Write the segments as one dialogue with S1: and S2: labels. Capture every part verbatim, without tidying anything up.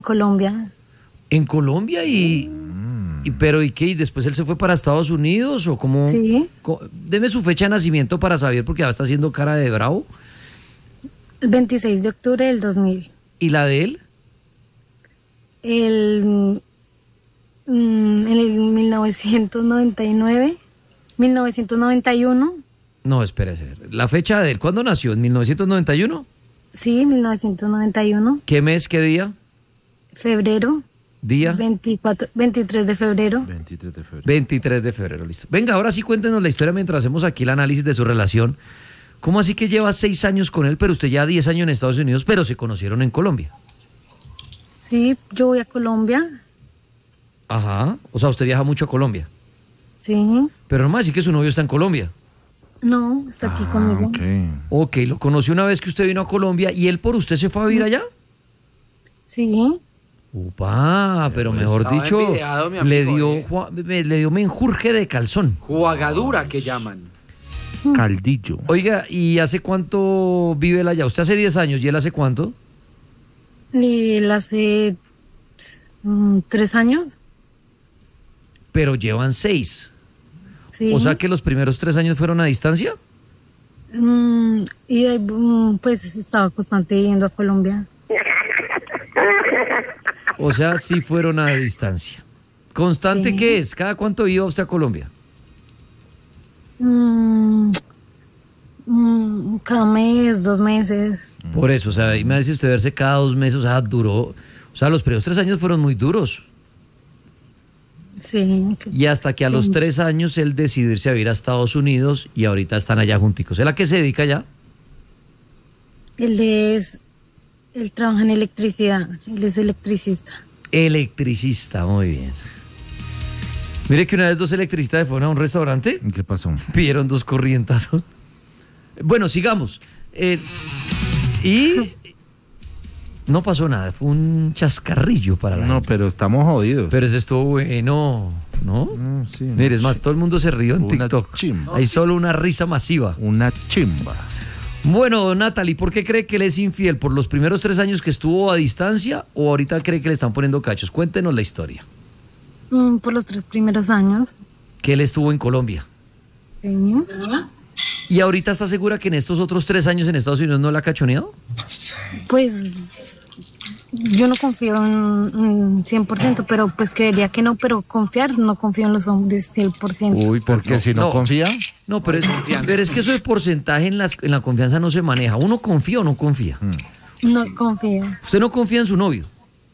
S1: Colombia.
S2: ¿En Colombia? Y, y pero ¿y qué? ¿Y después él se fue para Estados Unidos o cómo?
S1: Sí.
S2: Co- Deme su fecha de nacimiento para saber porque ya está haciendo cara de bravo.
S1: El veintiséis de octubre del dos mil.
S2: ¿Y la de él?
S1: El, mm, en el mil novecientos noventa y nueve, mil novecientos noventa y uno.
S2: No, espérese. ¿La fecha de él cuándo nació? ¿En mil novecientos noventa y uno?
S1: Sí, mil novecientos noventa y uno.
S2: ¿Qué mes, qué día?
S1: Febrero.
S2: ¿Día?
S1: veinticuatro, veintitrés de febrero.
S3: veintitrés de febrero.
S2: veintitrés de febrero, listo. Venga, ahora sí cuéntenos la historia mientras hacemos aquí el análisis de su relación. ¿Cómo así que lleva seis años con él, pero usted ya diez años en Estados Unidos, pero se conocieron en Colombia?
S1: Sí, yo voy a Colombia.
S2: Ajá. O sea, usted viaja mucho a Colombia.
S1: Sí.
S2: Pero nomás sí que su novio está en Colombia.
S1: No, está aquí
S3: Ah,
S1: conmigo.
S3: ok.
S2: Ok, lo conoció una vez que usted vino a Colombia y él por usted se fue a vivir allá.
S1: Sí.
S2: Upa, pero
S4: Pues
S2: mejor
S4: estaba
S2: dicho,
S4: envidiado, mi
S2: le
S4: amigo,
S2: dio
S4: eh.
S2: jua- me- le dio menjurje de calzón.
S4: Jugadura que llaman.
S3: Caldillo.
S2: Oiga, ¿y hace cuánto vive él allá? Usted hace diez años y él hace cuánto?
S1: Y él hace mm, tres años.
S2: Pero llevan seis.
S1: Sí.
S2: O sea que los primeros tres años fueron a distancia.
S1: Mm, y de- mm, pues estaba constante yendo a Colombia.
S2: O sea, sí fueron a distancia. ¿Constante
S1: Sí.
S2: qué es? ¿Cada cuánto iba usted a Colombia?
S1: Mm, mm, cada mes, dos meses.
S2: Por eso, o sea, y me dice usted verse cada dos meses, o sea, duró. O sea, los primeros tres años fueron muy duros.
S1: Sí.
S2: Y hasta que a los
S1: Sí.
S2: tres años él decidió irse a vivir a Estados Unidos y ahorita están allá junticos. ¿Él a qué se dedica allá?
S1: Él es, él trabaja en electricidad, él es electricista.
S2: Electricista, muy bien. Mire que una vez dos electricistas se fueron a un restaurante,
S3: ¿Y qué pasó?
S2: pidieron dos corrientazos. Bueno, sigamos. Eh, y no pasó nada, fue un chascarrillo para la
S3: No,
S2: gente.
S3: pero estamos jodidos.
S2: Pero eso estuvo bueno, ¿no?
S3: Mm, sí,
S2: Mire,
S3: una
S2: es más, todo el mundo se rió en
S3: una
S2: TikTok.
S3: chimba.
S2: Hay solo una risa masiva.
S3: Una chimba.
S2: Bueno, Natalie, ¿por qué cree que él es infiel? ¿Por los primeros tres años que estuvo a distancia o ahorita cree que le están poniendo cachos? Cuéntenos la historia.
S1: Mm, por los tres primeros años.
S2: Que él estuvo en Colombia.
S1: Sí.
S2: ¿Y ahorita está segura que en estos otros tres años en Estados Unidos no la ha cachoneado?
S1: Pues yo no confío en, en cien por ciento, pero pues creería que no, pero confiar, no confío en los hombres cien por ciento.
S3: Uy, porque si no,
S2: no.
S3: confía.
S2: No, pero es, pero es que eso de porcentaje en, las, en la confianza no se maneja. ¿Uno confía o no confía?
S1: No confío,
S2: Usted no confía en su novio.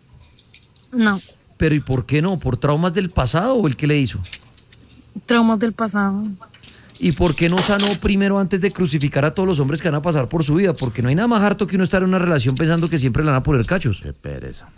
S1: no.
S2: Pero ¿y por qué no? ¿Por traumas del pasado o el que le hizo?
S1: Traumas del pasado.
S2: ¿Y por qué no sanó primero antes de crucificar a todos los hombres que van a pasar por su vida? Porque no hay nada más harto que uno estar en una relación pensando que siempre le van a poner cachos.
S3: Qué pereza.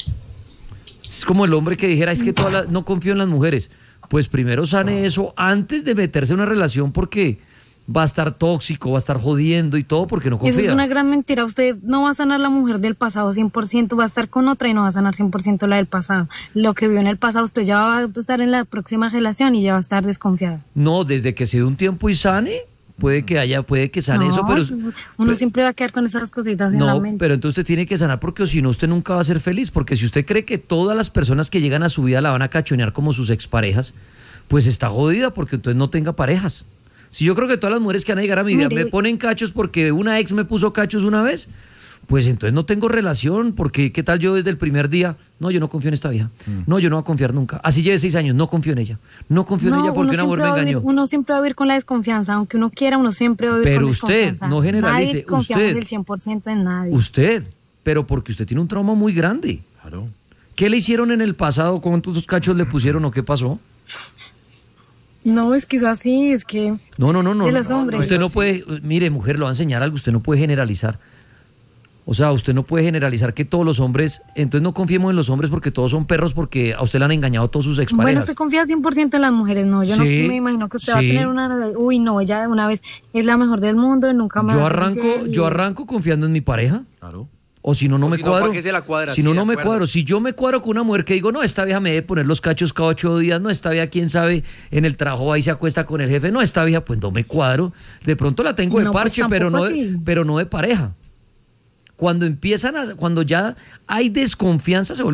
S2: Es como el hombre que dijera, es que todas las- no confío en las mujeres. Pues primero sane eso antes de meterse en una relación porque va a estar tóxico, va a estar jodiendo y todo porque no
S1: Eso
S2: confía.
S1: es una gran mentira. Usted no va a sanar la mujer del pasado cien por ciento, va a estar con otra y no va a sanar cien por ciento la del pasado. Lo que vio en el pasado, usted ya va a estar en la próxima relación y ya va a estar desconfiado.
S2: No, desde que se dé un tiempo y sane, puede que haya, puede que sane
S1: No,
S2: eso, pero...
S1: eso es- uno
S2: pero-
S1: siempre va a quedar con esas cositas en la
S2: No,
S1: mente.
S2: pero entonces usted tiene que sanar porque si no usted nunca va a ser feliz, porque si usted cree que todas las personas que llegan a su vida la van a cachonear como sus exparejas, pues está jodida porque entonces no tenga parejas. Si yo creo que todas las mujeres que van a llegar a mi vida
S1: Mire.
S2: me ponen cachos porque una ex me puso cachos una vez, pues entonces no tengo relación, porque qué tal yo desde el primer día, no, yo no confío en esta vieja, no, yo no voy a confiar nunca, así lleve seis años, no confío en ella, no confío en
S1: No,
S2: ella porque
S1: uno
S2: una mujer
S1: siempre
S2: me
S1: va a vivir-
S2: engañó.
S1: Uno siempre va a vivir con la desconfianza, aunque uno quiera, uno siempre va a vivir
S2: Pero
S1: con
S2: usted,
S1: desconfianza.
S2: no generalice,
S1: Nadie confiamos
S2: usted.
S1: el cien por ciento en nadie.
S2: Usted, pero porque usted tiene un trauma muy grande.
S3: Claro.
S2: ¿Qué le hicieron en el pasado? ¿Cuántos cachos le pusieron o qué pasó?
S1: No, es que es así, es que...
S2: No, no, no, no.
S1: De los
S2: no,
S1: hombres.
S2: Usted no puede, mire, mujer, lo va a enseñar algo, usted no puede generalizar. O sea, usted no puede generalizar que todos los hombres, entonces no confiemos en los hombres porque todos son perros porque a usted le han engañado todos sus
S1: Bueno,
S2: exparejas.
S1: usted confía cien por ciento en las mujeres, no, yo
S2: Sí,
S1: no me imagino que usted va a
S2: sí.
S1: tener una... Uy, no, ella de una vez es la mejor del mundo, nunca más...
S2: Yo arranco, yo arranco confiando en mi pareja.
S3: Claro.
S2: O si no, no
S4: O
S2: me
S4: si no,
S2: cuadro.
S4: ¿para qué se la cuadra?
S2: Si
S4: Sí,
S2: no,
S4: de
S2: no me
S4: acuerdo.
S2: cuadro. Si yo me cuadro con una mujer que digo, no, esta vieja me debe poner los cachos cada ocho días, no, esta vieja, quién sabe, en el trabajo ahí se acuesta con el jefe, no, esta vieja, pues no me cuadro. De pronto la tengo de
S1: No, pues
S2: parche, pero no
S1: tampoco
S2: de,
S1: así.
S2: pero no de pareja. Cuando empiezan a, cuando ya hay desconfianza, se vuelve